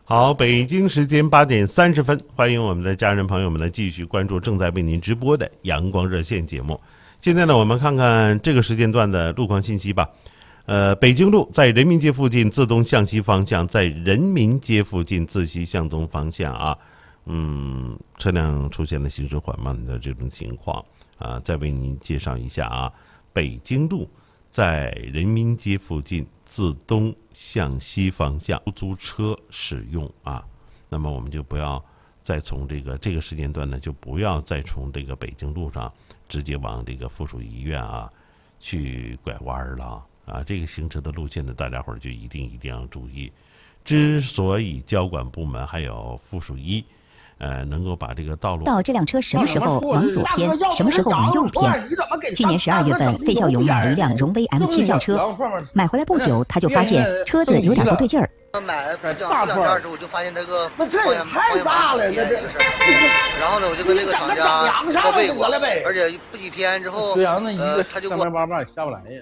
好，北京时间8:30，欢迎我们的家人朋友们呢继续关注正在为您直播的阳光热线节目。现在呢，我们看看这个时间段的路况信息吧。北京路在人民街附近自东向西方向，在人民街附近自西向东方向啊，车辆出现了行驶缓慢的这种情况啊。再为您介绍一下啊，北京路在人民街附近自东向西方向出租车使用啊，那么我们就不要再从这个时间段呢，就不要再从这个北京路上直接往这个附属医院啊去拐弯了啊。这个行车的路线呢，大家伙儿就一定要注意。之所以交管部门还有附属医能够把这个道路到这辆车什么时候往左偏，什么时候往右偏。去年12月份，费孝勇买了一辆荣威 M7 轿车，买回来不久，他就发现车子有点不对劲儿。 买大车的时候，我就发现这个那这也太大了，那这。 然后呢，我就跟这个厂家报备过，而且不几天之后，他就给我下不来呀。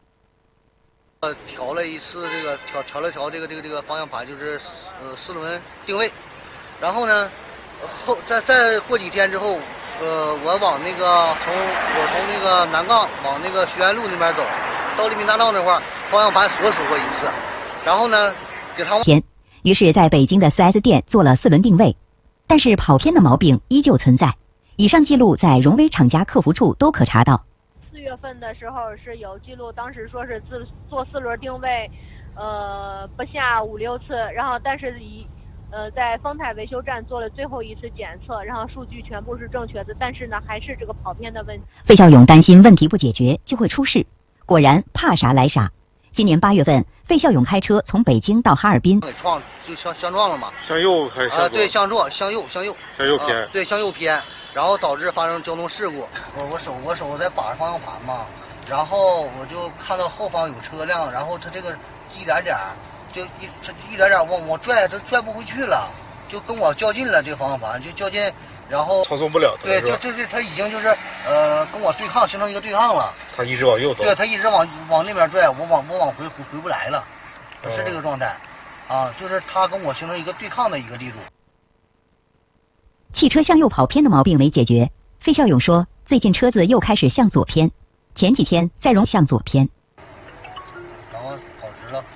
调了一次这个调这个方向盘，就是四轮定位，然后呢。再过几天之后，我往那个从那个南岗往那个学院路那边走，到利民大道那块儿，方向盘锁死过一次，然后呢，给他于是在北京的 4S 店做了4轮定位，但是跑偏的毛病依旧存在。以上记录在荣威厂家客服处都可查到。 4月份的时候是有记录，当时说是做4轮定位，不下5、6次，然后但是在丰台维修站做了最后一次检测，然后数据全部是正确的，但是呢，还是这个跑偏的问题。 费孝勇担心问题不解决就会出事，果然怕啥来啥。今年8月份，费孝勇开车从北京到哈尔滨， 给撞就相撞了嘛？ 向右还是向左？ 对，向右偏。 对，向右偏，然后导致发生交通事故。我手在把着方向盘嘛，然后我就看到后方有车辆，然后它这个一点点。就一点点往我拽，这拽不回去了，就跟我较劲了。这个方向盘就较劲，然后操纵不了。 对，这他已经就是跟我对抗，形成一个对抗了。 他一直往右走。 对，他一直往那边拽，我往回不来了，是这个状态，啊，就是他跟我形成一个对抗的一个力度。 汽车向右跑偏的毛病没解决，费孝勇说，最近车子又开始向左偏，前几天再向左偏。 然后跑直了。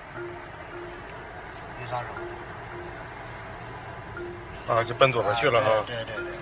啊，就奔左边去了哈。 对。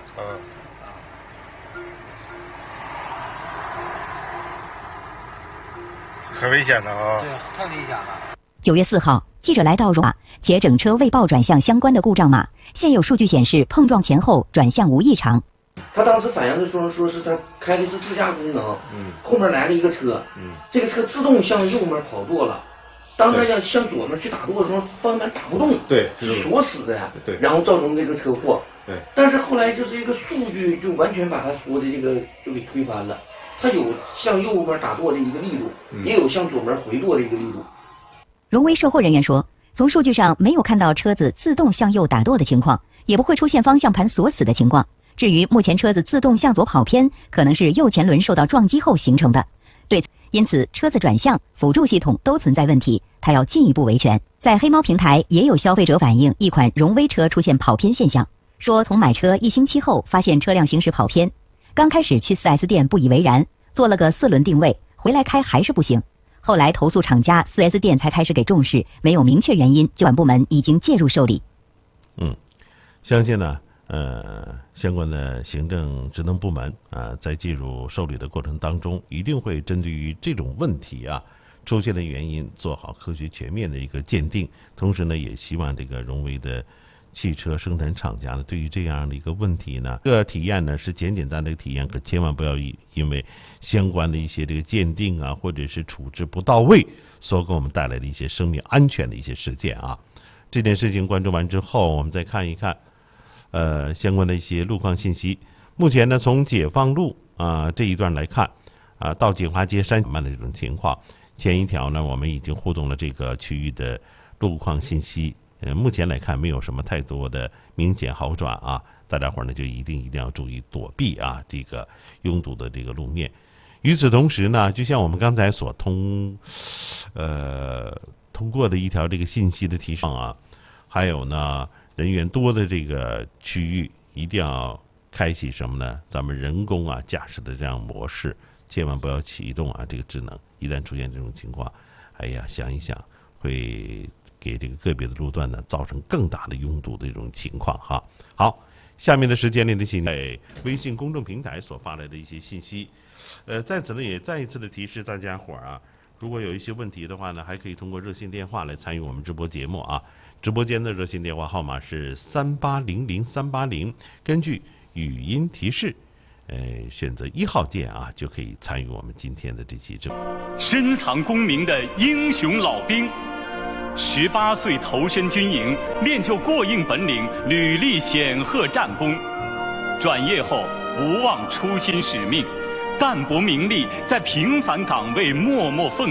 很危险的啊。 对，太危险了。 9月4号，记者来到荣马，且整车未报转向相关的故障码，现有数据显示碰撞前后转向无异常。 他当时反映的说是他开的是自驾功能，后面来了一个车，这个车自动向右面跑舵了。当他要向左面去打舵的时候，方向盘打不动， 对， 是锁死的呀， 对， 然后造成这个车祸， 对。 但是后来就是一个数据就完全把他说的这个就给推翻了，他有向右面打舵的一个力度，也有向左面回舵的一个力度。 荣威售后人员说，从数据上没有看到车子自动向右打舵的情况，也不会出现方向盘锁死的情况。至于目前车子自动向左跑偏，可能是右前轮受到撞击后形成的。对此，因此车子转向、辅助系统都存在问题，他要进一步维权。在黑猫平台也有消费者反映一款荣威车出现跑偏现象，说从买车1星期后发现车辆行驶跑偏，刚开始去 4S 店不以为然，做了个4轮定位，回来开还是不行。后来投诉厂家，4S 店才开始给重视，没有明确原因，交管部门已经介入受理。 相信呢，相关的行政职能部门在介入受理的过程当中，一定会针对于这种问题出现的原因做好科学全面的一个鉴定。同时呢，也希望这个荣威的汽车生产厂家呢，对于这样的一个问题呢，这个体验呢是简单的体验，可千万不要因为相关的一些这个鉴定或者是处置不到位，所给我们带来的一些生命安全的一些事件这件事情关注完之后，我们再看一看相关的一些路况信息。目前呢，从解放路这一段来看到锦华街山慢的这种情况。前一条呢，我们已经互动了这个区域的路况信息，目前来看没有什么太多的明显好转大家伙呢就一定要注意躲避这个拥堵的这个路面。与此同时呢，就像我们刚才所通过的一条这个信息的提倡还有呢人员多的这个区域，一定要开启什么呢？咱们人工驾驶的这样模式，千万不要启动这个智能。一旦出现这种情况，哎呀，想一想会给这个个别的路段呢造成更大的拥堵的这种情况哈。好，下面的时间里的信在微信公众平台所发来的一些信息，在此呢也再一次的提示大家伙儿如果有一些问题的话呢，还可以通过热线电话来参与我们直播节目直播间的热线电话号码是3800-380，根据语音提示，选择1号键就可以参与我们今天的这期直播。 深藏功名的英雄老兵，18岁投身军营，练就过硬本领，屡立显赫战功。转业后不忘初心使命，淡泊名利，在平凡岗位默默奉